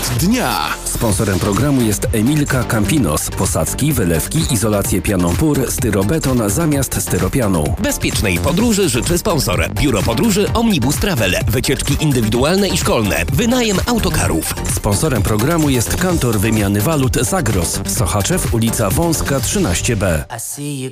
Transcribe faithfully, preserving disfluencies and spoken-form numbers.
Hit dnia. Sponsorem programu jest Emilka Campinos. Posadzki, wylewki, izolację pianą pór, styrobeton zamiast styropianu. Bezpiecznej podróży życzy sponsor. Biuro Podróży Omnibus Travel. Wycieczki indywidualne i szkolne. Wynajem autokarów. Sponsorem programu jest kantor wymiany walut Zagros. Sochaczew, ulica Wąska trzynaście B.